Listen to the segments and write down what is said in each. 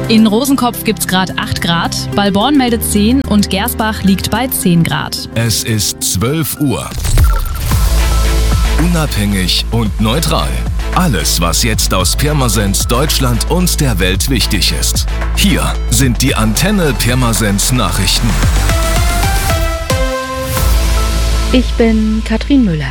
In Rosenkopf gibt's gerade 8 Grad, Ballborn meldet 10 und Gersbach liegt bei 10 Grad. Es ist 12 Uhr. Unabhängig und neutral. Alles, was jetzt aus Pirmasens, Deutschland und der Welt wichtig ist. Hier sind die Antenne Pirmasens Nachrichten. Ich bin Katrin Müller.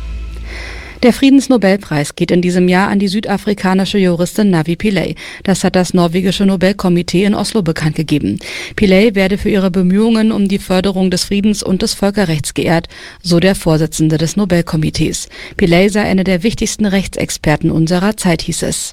Der Friedensnobelpreis geht in diesem Jahr an die südafrikanische Juristin Navi Pillay. Das hat das norwegische Nobelkomitee in Oslo bekannt gegeben. Pillay werde für ihre Bemühungen um die Förderung des Friedens und des Völkerrechts geehrt, so der Vorsitzende des Nobelkomitees. Pillay sei eine der wichtigsten Rechtsexperten unserer Zeit, hieß es.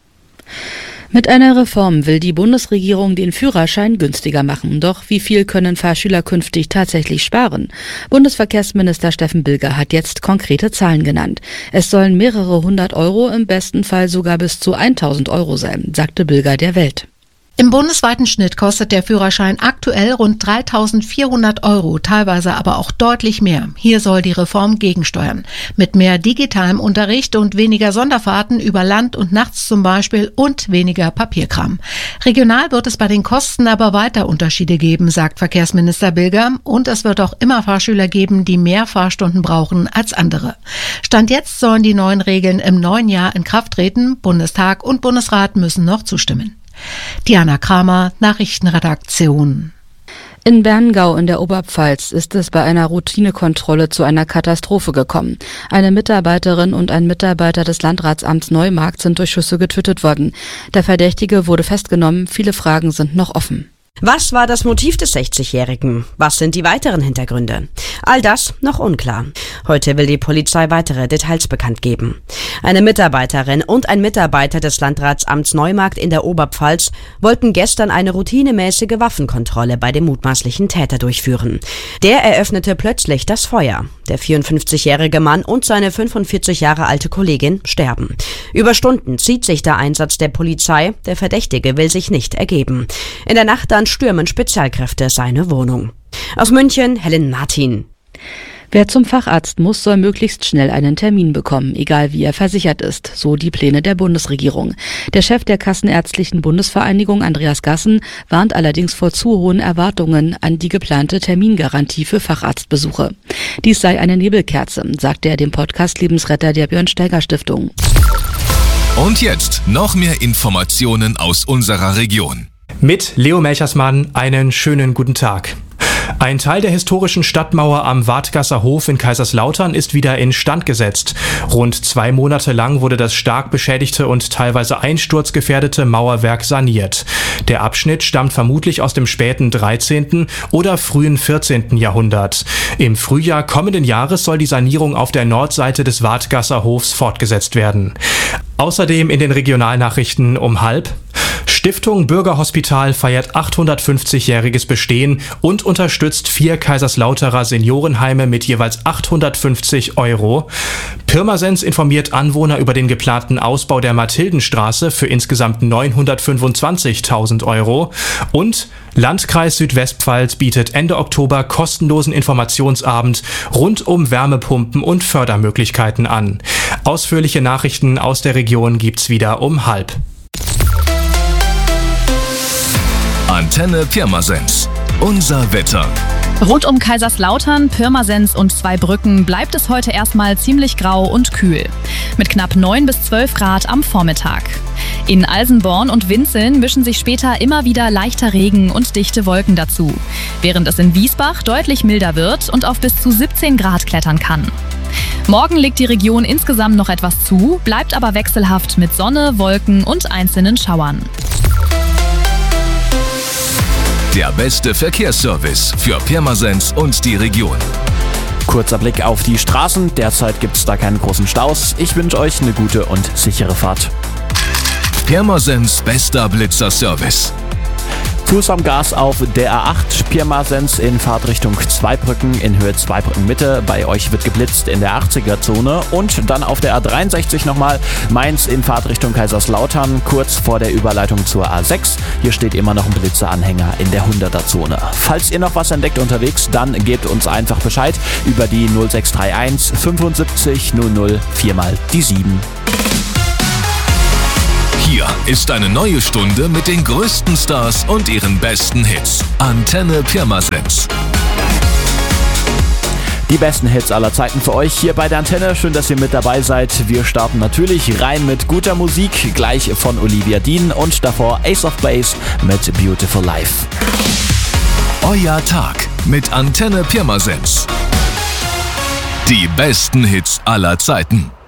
Mit einer Reform will die Bundesregierung den Führerschein günstiger machen. Doch wie viel können Fahrschüler künftig tatsächlich sparen? Bundesverkehrsminister Steffen Bilger hat jetzt konkrete Zahlen genannt. Es sollen mehrere 100 Euro, im besten Fall sogar bis zu 1.000 Euro sein, sagte Bilger der Welt. Im bundesweiten Schnitt kostet der Führerschein aktuell rund 3.400 Euro, teilweise aber auch deutlich mehr. Hier soll die Reform gegensteuern. Mit mehr digitalem Unterricht und weniger Sonderfahrten über Land und nachts zum Beispiel und weniger Papierkram. Regional wird es bei den Kosten aber weiter Unterschiede geben, sagt Verkehrsminister Bilger. Und es wird auch immer Fahrschüler geben, die mehr Fahrstunden brauchen als andere. Stand jetzt sollen die neuen Regeln im neuen Jahr in Kraft treten. Bundestag und Bundesrat müssen noch zustimmen. Diana Kramer, Nachrichtenredaktion. In Berngau in der Oberpfalz ist es bei einer Routinekontrolle zu einer Katastrophe gekommen. Eine Mitarbeiterin und ein Mitarbeiter des Landratsamts Neumarkt sind durch Schüsse getötet worden. Der Verdächtige wurde festgenommen. Viele Fragen sind noch offen. Was war das Motiv des 60-Jährigen? Was sind die weiteren Hintergründe? All das noch unklar. Heute will die Polizei weitere Details bekannt geben. Eine Mitarbeiterin und ein Mitarbeiter des Landratsamts Neumarkt in der Oberpfalz wollten gestern eine routinemäßige Waffenkontrolle bei dem mutmaßlichen Täter durchführen. Der eröffnete plötzlich das Feuer. Der 54-jährige Mann und seine 45 Jahre alte Kollegin sterben. Über Stunden zieht sich der Einsatz der Polizei. Der Verdächtige will sich nicht ergeben. In der Nacht dann stürmen Spezialkräfte seine Wohnung. Aus München, Helen Martin. Wer zum Facharzt muss, soll möglichst schnell einen Termin bekommen, egal wie er versichert ist, so die Pläne der Bundesregierung. Der Chef der Kassenärztlichen Bundesvereinigung, Andreas Gassen, warnt allerdings vor zu hohen Erwartungen an die geplante Termingarantie für Facharztbesuche. Dies sei eine Nebelkerze, sagte er dem Podcast Lebensretter der Björn-Steiger-Stiftung. Und jetzt noch mehr Informationen aus unserer Region. Mit Leo Melchersmann einen schönen guten Tag. Ein Teil der historischen Stadtmauer am Wadgasser Hof in Kaiserslautern ist wieder instand gesetzt. Rund 2 Monate lang wurde das stark beschädigte und teilweise einsturzgefährdete Mauerwerk saniert. Der Abschnitt stammt vermutlich aus dem späten 13. oder frühen 14. Jahrhundert. Im Frühjahr kommenden Jahres soll die Sanierung auf der Nordseite des Wadgasser Hofs fortgesetzt werden. Außerdem in den Regionalnachrichten um 12:30. Stiftung Bürgerhospital feiert 850-jähriges Bestehen und unterstützt 4 Kaiserslauterer Seniorenheime mit jeweils 850 Euro. Pirmasens informiert Anwohner über den geplanten Ausbau der Mathildenstraße für insgesamt 925.000 Euro. Und Landkreis Südwestpfalz bietet Ende Oktober kostenlosen Informationsabend rund um Wärmepumpen und Fördermöglichkeiten an. Ausführliche Nachrichten aus der Region gibt's wieder um 12:30. Antenne Pirmasens. Unser Wetter. Rund um Kaiserslautern, Pirmasens und Zweibrücken bleibt es heute erstmal ziemlich grau und kühl. Mit knapp 9 bis 12 Grad am Vormittag. In Alsenborn und Winzeln mischen sich später immer wieder leichter Regen und dichte Wolken dazu, während es in Wiesbach deutlich milder wird und auf bis zu 17 Grad klettern kann. Morgen legt die Region insgesamt noch etwas zu, bleibt aber wechselhaft mit Sonne, Wolken und einzelnen Schauern. Der beste Verkehrsservice für Pirmasens und die Region. Kurzer Blick auf die Straßen. Derzeit gibt es da keine großen Staus. Ich wünsche euch eine gute und sichere Fahrt. Pirmasens bester Blitzerservice. Fuß am Gas auf der A8 Pirmasens in Fahrtrichtung Zweibrücken in Höhe Zweibrücken Mitte. Bei euch wird geblitzt in der 80er-Zone. Und dann auf der A63 nochmal Mainz in Fahrtrichtung Kaiserslautern, kurz vor der Überleitung zur A6. Hier steht immer noch ein Blitzeranhänger in der 100er-Zone. Falls ihr noch was entdeckt unterwegs, dann gebt uns einfach Bescheid über die 0631 75 00 4 mal die 7. Hier ist eine neue Stunde mit den größten Stars und ihren besten Hits. Antenne Pirmasens. Die besten Hits aller Zeiten für euch hier bei der Antenne. Schön, dass ihr mit dabei seid. Wir starten natürlich rein mit guter Musik, gleich von Olivia Dean und davor Ace of Base mit Beautiful Life. Euer Tag mit Antenne Pirmasens. Die besten Hits aller Zeiten.